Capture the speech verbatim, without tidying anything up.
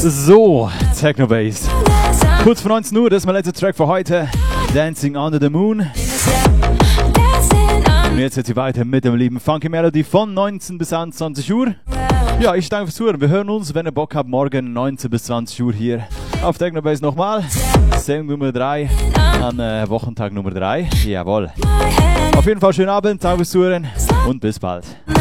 So, Techno Bass. Kurz vor neunzehn Uhr, das ist mein letzter Track für heute. Dancing Under the Moon. Und jetzt geht es weiter mit dem lieben Funky Melody von neunzehn bis einundzwanzig Uhr. Ja, ich danke fürs Zuhören. Wir hören uns, wenn ihr Bock habt, morgen neunzehn bis zwanzig Uhr hier auf Techno Bass nochmal. Sendung Nummer drei an äh, Wochentag Nummer drei. Jawohl. Auf jeden Fall schönen Abend, danke fürs Zuhören und bis bald.